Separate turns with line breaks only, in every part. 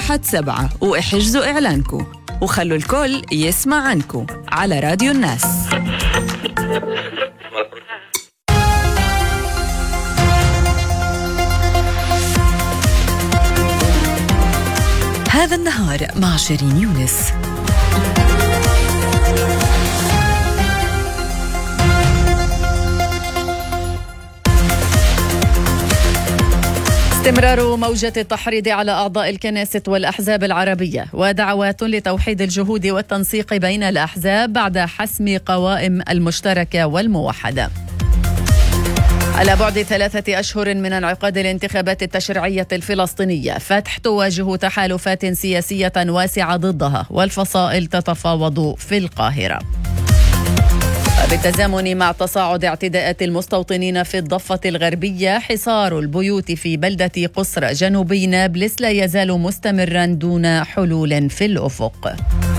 117 واحجزوا إعلانكم وخلوا الكل يسمع عنكم على راديو الناس.
هذا النهار مع شيرين يونس. استمرار موجة التحريض على أعضاء الكنيسة والأحزاب العربية ودعوات لتوحيد الجهود والتنسيق بين الأحزاب بعد حسم قوائم المشتركة والموحدة. على بعد 3 أشهر من انعقاد الانتخابات التشريعية الفلسطينية، فتح تواجه تحالفات سياسية واسعة ضدها والفصائل تتفاوض في القاهرة. بالتزامن مع تصاعد اعتداءات المستوطنين في الضفة الغربية، حصار البيوت في بلدة قصر جنوبي نابلس لا يزال مستمرا دون حلول في الأفق.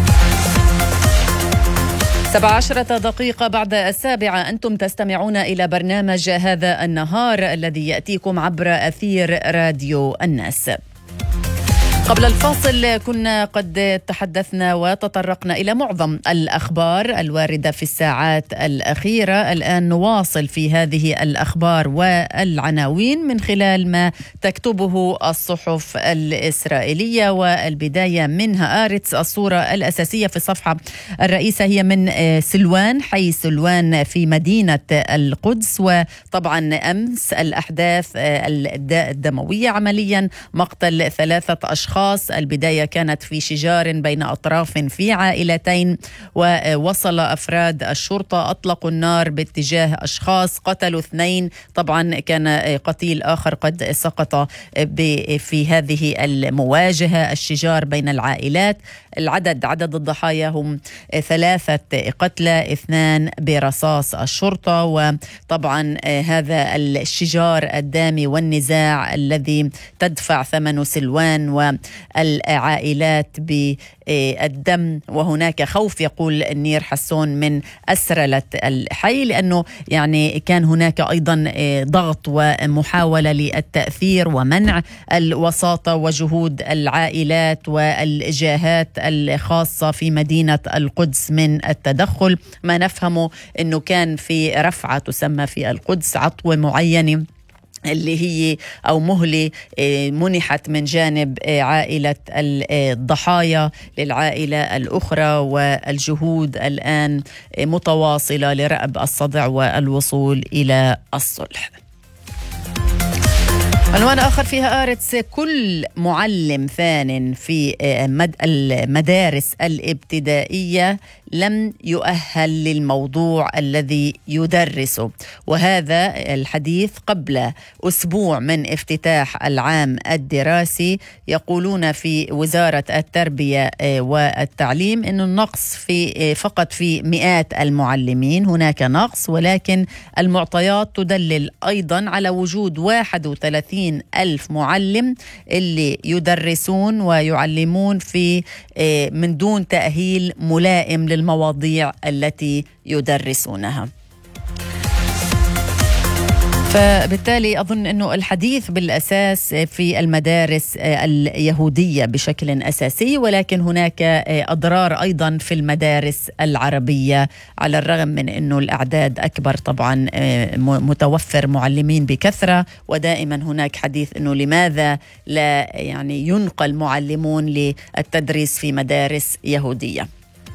17 دقيقة بعد 7 أنتم تستمعون إلى برنامج هذا النهار الذي يأتيكم عبر أثير راديو الناس. قبل الفاصل كنا قد تحدثنا وتطرقنا إلى معظم الأخبار الواردة في الساعات الأخيرة. الآن نواصل في هذه الأخبار والعناوين من خلال ما تكتبه الصحف الإسرائيلية، والبداية منها آرتس. الصورة الأساسية في الصفحة الرئيسة هي من سلوان، حي سلوان في مدينة القدس. وطبعا أمس الأحداث الدموية، عمليا مقتل 3 أشخاص. البداية كانت في شجار بين أطراف في عائلتين، ووصل أفراد الشرطة أطلقوا النار باتجاه أشخاص، قتلوا 2. طبعا كان قتيل آخر قد سقط في هذه المواجهة، الشجار بين العائلات. عدد الضحايا هم 3 قتلى، 2 برصاص الشرطة. وطبعا هذا الشجار الدامي والنزاع الذي تدفع ثمن سلوان والعائلات بالدم، وهناك خوف، يقول النير حسون، من أسرلة الحي، لأنه يعني كان هناك أيضا ضغط ومحاولة للتأثير ومنع الوساطة وجهود العائلات والجهات الخاصة في مدينة القدس من التدخل. ما نفهمه أنه كان في رفعة تسمى في القدس عطوة معينة اللي هي أو مهلة منحت من جانب عائلة الضحايا للعائلة الأخرى، والجهود الآن متواصلة لرأب الصدع والوصول إلى الصلح. عنوان آخر فيها آرتس: كل معلم ثان في المدارس الابتدائية لم يؤهل للموضوع الذي يدرسه. وهذا الحديث قبل أسبوع من افتتاح العام الدراسي. يقولون في وزارة التربية والتعليم أن النقص فقط في مئات المعلمين، هناك نقص، ولكن المعطيات تدلل أيضا على وجود 31,000 معلم اللي يدرسون ويعلمون في من دون تأهيل ملائم للمواضيع التي يدرسونها. فبالتالي أظن أنه الحديث بالأساس في المدارس اليهودية بشكل أساسي، ولكن هناك أضرار أيضا في المدارس العربية، على الرغم من أنه الأعداد أكبر. طبعا متوفر معلمين بكثرة، ودائما هناك حديث أنه لماذا لا يعني ينقل معلمون للتدريس في مدارس يهودية.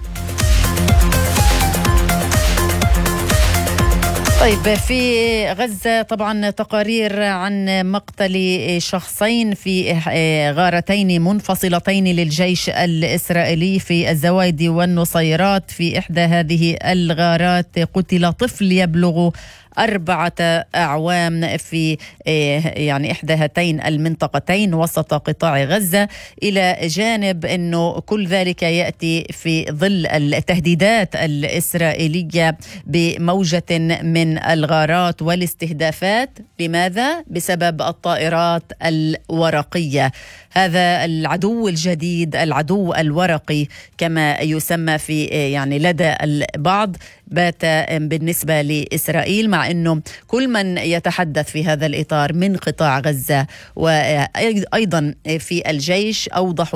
طيب، في غزة طبعا تقارير عن مقتل شخصين في غارتين منفصلتين للجيش الإسرائيلي في الزوايد والنصيرات. في إحدى هذه الغارات قتل طفل يبلغ 4 أعوام في يعني إحدى هاتين المنطقتين وسط قطاع غزة، إلى جانب أنه كل ذلك يأتي في ظل التهديدات الإسرائيلية بموجة من الغارات والاستهدافات. لماذا؟ بسبب الطائرات الورقية. هذا العدو الجديد، العدو الورقي كما يسمى في يعني لدى البعض، بات بالنسبة لإسرائيل، مع أنه كل من يتحدث في هذا الإطار من قطاع غزة وأيضا في الجيش أوضح